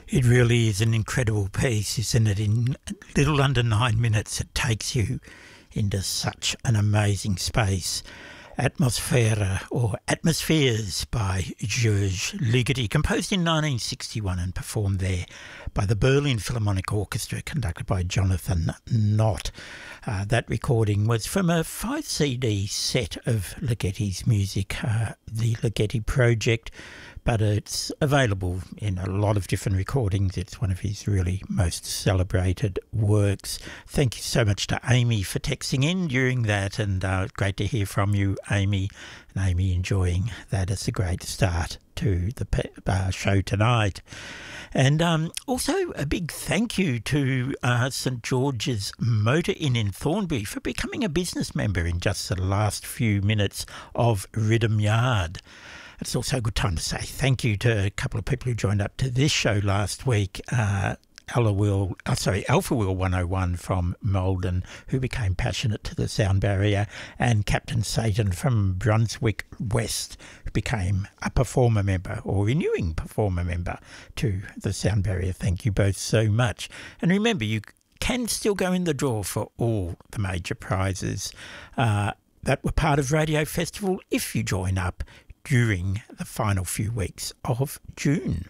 It really is an incredible piece, isn't it? In a little under 9 minutes, it takes you into such an amazing space. Atmosfera, or Atmospheres, by Georges Ligeti, composed in 1961 and performed there by the Berlin Philharmonic Orchestra, conducted by Jonathan Nott. That recording was from a 5-CD set of Ligeti's music, the Ligeti Project, but it's available in a lot of different recordings. It's one of his really most celebrated works. Thank you so much to Amy for texting in during that, and great to hear from you, Amy. And Amy enjoying that as a great start to the show tonight. And also a big thank you to St George's Motor Inn in Thornbury for becoming a business member in just the last few minutes of Rhythm Yard. It's also a good time to say thank you to a couple of people who joined up to this show last week. Alpha Wheel 101 from Malden, who became passionate to the sound barrier, and Captain Satan from Brunswick West, who became a performer member, or renewing performer member to the sound barrier. Thank you both so much. And remember, you can still go in the draw for all the major prizes that were part of Radio Festival if you join up during the final few weeks of June.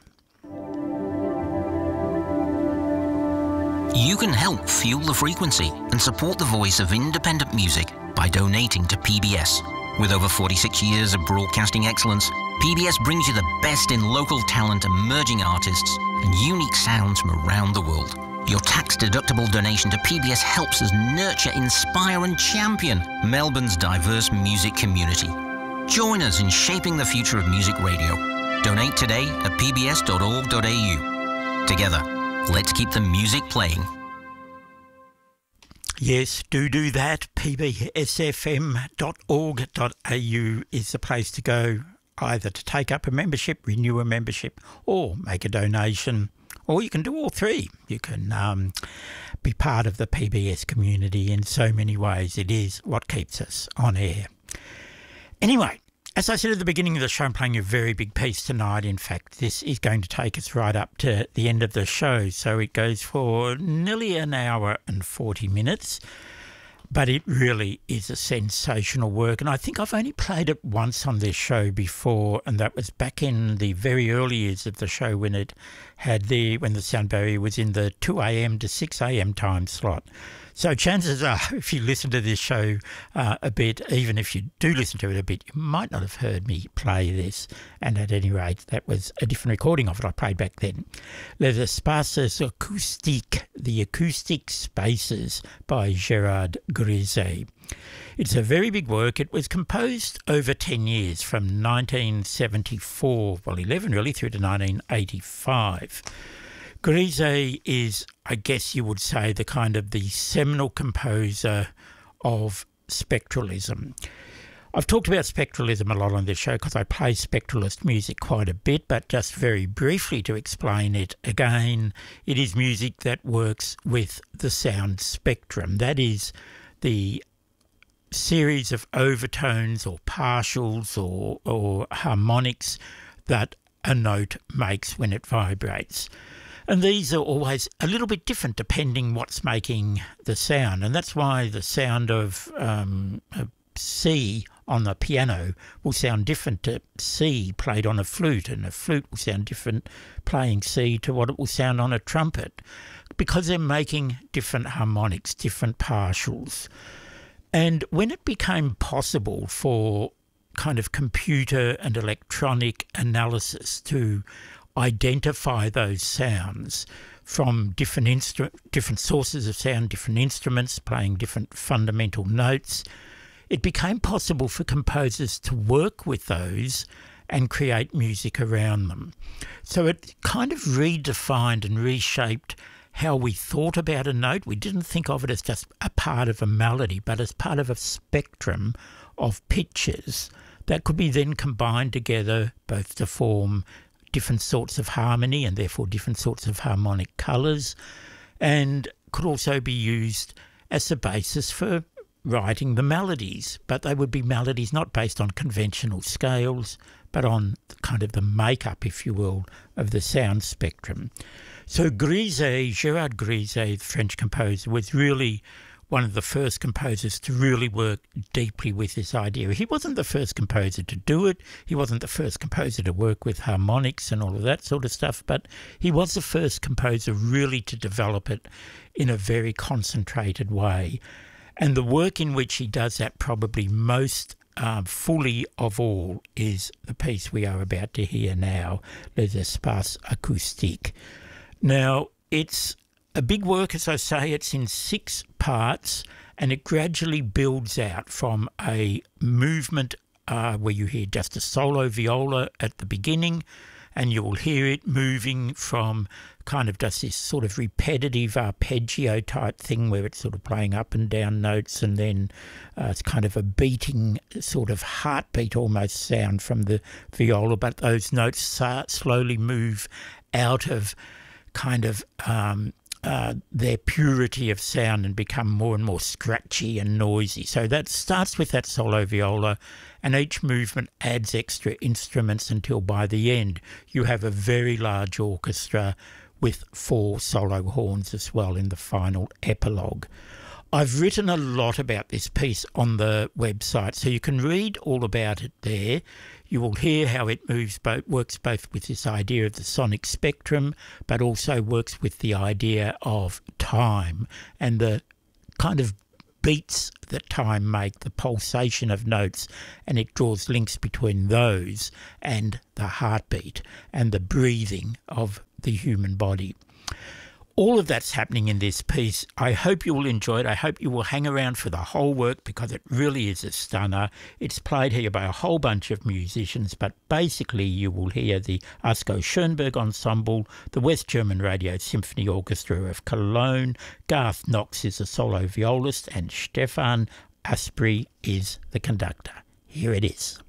You can help fuel the frequency and support the voice of independent music by donating to PBS. With over 46 years of broadcasting excellence, PBS brings you the best in local talent, emerging artists, and unique sounds from around the world. Your tax-deductible donation to PBS helps us nurture, inspire, and champion Melbourne's diverse music community. Join us in shaping the future of music radio. Donate today at pbs.org.au. Together, let's keep the music playing. Yes, do that. pbsfm.org.au is the place to go, either to take up a membership, renew a membership, or make a donation. Or you can do all three. You can be part of the PBS community in so many ways. It is what keeps us on air. Anyway, as I said at the beginning of the show, I'm playing a very big piece tonight. In fact, this is going to take us right up to the end of the show. So it goes for nearly an hour and 40 minutes. But it really is a sensational work. And I think I've only played it once on this show before, and that was back in the very early years of the show when it had when the sound barrier was in the 2 a.m. to 6 a.m. time slot. So chances are, if you listen to this show a bit, even if you do listen to it a bit, you might not have heard me play this. And at any rate, that was a different recording of it I played back then. Les Espaces Acoustiques, The Acoustic Spaces by Gerard Grisey. It's a very big work. It was composed over 10 years, from 1974, well 11 really, through to 1985. Grisey is, I guess you would say, the kind of the seminal composer of spectralism. I've talked about spectralism a lot on this show because I play spectralist music quite a bit, but just very briefly to explain it again, it is music that works with the sound spectrum. That is the series of overtones or partials or harmonics that a note makes when it vibrates. And these are always a little bit different depending what's making the sound. And that's why the sound of C on the piano will sound different to C played on a flute, and a flute will sound different playing C to what it will sound on a trumpet, because they're making different harmonics, different partials. And when it became possible for kind of computer and electronic analysis to identify those sounds from different sources of sound, different instruments playing different fundamental notes, it became possible for composers to work with those and create music around them. So it kind of redefined and reshaped how we thought about a note. We didn't think of it as just a part of a melody, but as part of a spectrum of pitches that could be then combined together, both to form different sorts of harmony and therefore different sorts of harmonic colours, and could also be used as a basis for writing the melodies. But they would be melodies not based on conventional scales, but on kind of the makeup, if you will, of the sound spectrum. So Grisey, Gerard Grisey, the French composer, was really one of the first composers to really work deeply with this idea. He wasn't the first composer to do it. He wasn't the first composer to work with harmonics and all of that sort of stuff, but he was the first composer really to develop it in a very concentrated way. And the work in which he does that probably most fully of all is the piece we are about to hear now, Les Espaces Acoustiques. Now, it's a big work, as I say. It's in 6 parts, and it gradually builds out from a movement where you hear just a solo viola at the beginning, and you will hear it moving from kind of just this sort of repetitive arpeggio type thing where it's sort of playing up and down notes, and then it's kind of a beating sort of heartbeat almost sound from the viola, but those notes slowly move out of kind of their purity of sound and become more and more scratchy and noisy. So that starts with that solo viola, and each movement adds extra instruments until by the end you have a very large orchestra with 4 solo horns as well in the final epilogue. I've written a lot about this piece on the website, so you can read all about it there. You will hear how it works both with this idea of the sonic spectrum, but also works with the idea of time and the kind of beats that time make, the pulsation of notes, and it draws links between those and the heartbeat and the breathing of the human body. All of that's happening in this piece. I hope you will enjoy it. I hope you will hang around for the whole work, because it really is a stunner. It's played here by a whole bunch of musicians, but basically you will hear the Asko Schoenberg Ensemble, the West German Radio Symphony Orchestra of Cologne, Garth Knox is a solo violist, and Stefan Asprey is the conductor. Here it is.